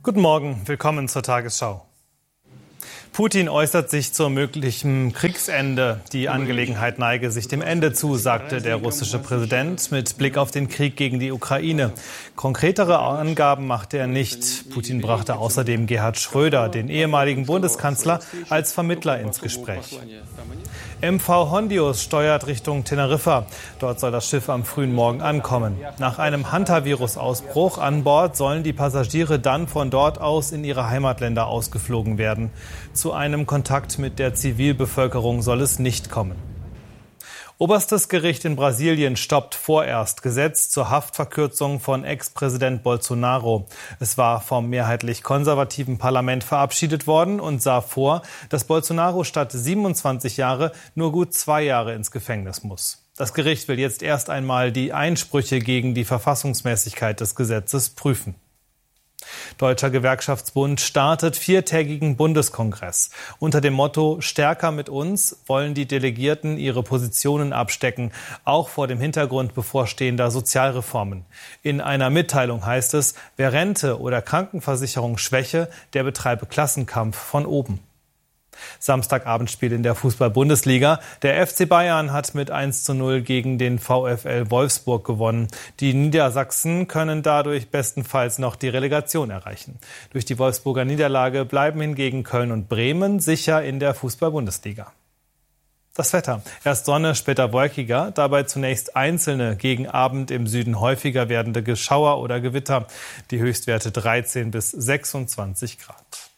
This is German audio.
Guten Morgen, willkommen zur Tagesschau. Putin äußert sich zu möglichem Kriegsende. Die Angelegenheit neige sich dem Ende zu, sagte der russische Präsident mit Blick auf den Krieg gegen die Ukraine. Konkretere Angaben machte er nicht. Putin brachte außerdem Gerhard Schröder, den ehemaligen Bundeskanzler, als Vermittler ins Gespräch. MV Hondius steuert Richtung Teneriffa. Dort soll das Schiff am frühen Morgen ankommen. Nach einem Hantavirus-Ausbruch an Bord sollen die Passagiere dann von dort aus in ihre Heimatländer ausgeflogen werden. Zu einem Kontakt mit der Zivilbevölkerung soll es nicht kommen. Oberstes Gericht in Brasilien stoppt vorerst Gesetz zur Haftverkürzung von Ex-Präsident Bolsonaro. Es war vom mehrheitlich konservativen Parlament verabschiedet worden und sah vor, dass Bolsonaro statt 27 Jahre nur gut 2 Jahre ins Gefängnis muss. Das Gericht will jetzt erst einmal die Einsprüche gegen die Verfassungsmäßigkeit des Gesetzes prüfen. Deutscher Gewerkschaftsbund startet 4-tägigen Bundeskongress. Unter dem Motto »Stärker mit uns« wollen die Delegierten ihre Positionen abstecken, auch vor dem Hintergrund bevorstehender Sozialreformen. In einer Mitteilung heißt es, wer Rente oder Krankenversicherung schwäche, der betreibe Klassenkampf von oben. Samstagabendspiel in der Fußball-Bundesliga. Der FC Bayern hat mit 1:0 gegen den VfL Wolfsburg gewonnen. Die Niedersachsen können dadurch bestenfalls noch die Relegation erreichen. Durch die Wolfsburger Niederlage bleiben hingegen Köln und Bremen sicher in der Fußball-Bundesliga. Das Wetter. Erst Sonne, später wolkiger, dabei zunächst einzelne, gegen Abend im Süden häufiger werdende Geschauer oder Gewitter. Die Höchstwerte 13 bis 26 Grad.